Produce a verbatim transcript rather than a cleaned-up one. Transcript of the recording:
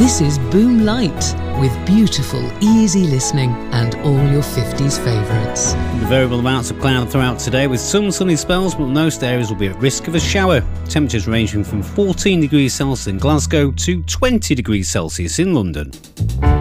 This is Boom Light, with beautiful, easy listening and all your fifties favourites. Variable amounts of cloud throughout today with some sunny spells, but most areas will be at risk of a shower. Temperatures ranging from fourteen degrees Celsius in Glasgow to twenty degrees Celsius in London.